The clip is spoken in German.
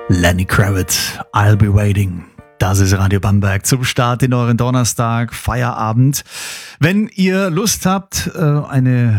Lenny Kravitz, I'll be waiting. Das ist Radio Bamberg zum Start in euren Donnerstag, Feierabend. Wenn ihr Lust habt, eine